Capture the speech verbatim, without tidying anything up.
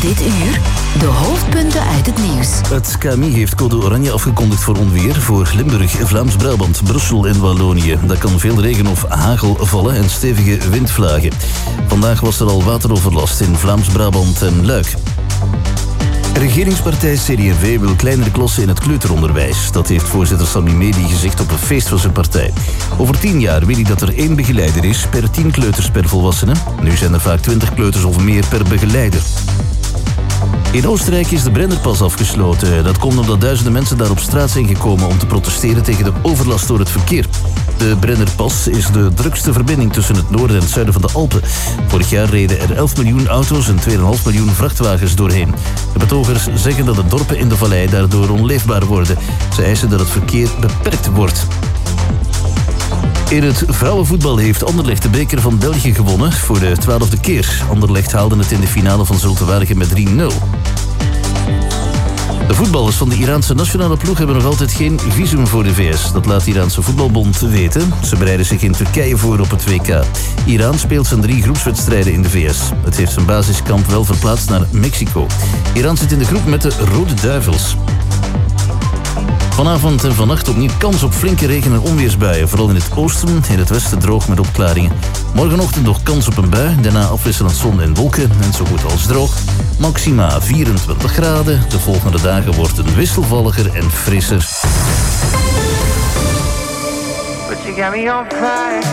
dit uur de hoofdpunten uit het nieuws. Het K M I heeft code oranje afgekondigd voor onweer voor Limburg, Vlaams-Brabant, Brussel en Wallonië. Daar kan veel regen of hagel vallen en stevige windvlagen. Vandaag was er al wateroverlast in Vlaams-Brabant en Luik. Regeringspartij C D en V wil kleinere klassen in het kleuteronderwijs. Dat heeft voorzitter Sami Medi gezegd op een feest van zijn partij. Over tien jaar wil hij dat er één begeleider is per tien kleuters per volwassene. Nu zijn er vaak twintig kleuters of meer per begeleider. In Oostenrijk is de Brennerpas afgesloten. Dat komt omdat duizenden mensen daar op straat zijn gekomen om te protesteren tegen de overlast door het verkeer. De Brennerpas is de drukste verbinding tussen het noorden en het zuiden van de Alpen. Vorig jaar reden er elf miljoen auto's en twee komma vijf miljoen vrachtwagens doorheen. De betogers zeggen dat de dorpen in de vallei daardoor onleefbaar worden. Ze eisen dat het verkeer beperkt wordt. In het vrouwenvoetbal heeft Anderlecht de beker van België gewonnen voor de twaalfde keer. Anderlecht haalde het in de finale van Zulte Waregem met drie nul. De voetballers van de Iraanse nationale ploeg hebben nog altijd geen visum voor de V S. Dat laat de Iraanse voetbalbond weten. Ze bereiden zich in Turkije voor op het W K. Iran speelt zijn drie groepswedstrijden in de V S. Het heeft zijn basiskamp wel verplaatst naar Mexico. Iran zit in de groep met de Rode Duivels. Vanavond en vannacht opnieuw kans op flinke regen- en onweersbuien. Vooral in het oosten, in het westen droog met opklaringen. Morgenochtend nog kans op een bui. Daarna afwisselend zon en wolken en zo goed als droog. Maxima vierentwintig graden. De volgende dagen wordt het wisselvalliger en frisser. But you got me on fire.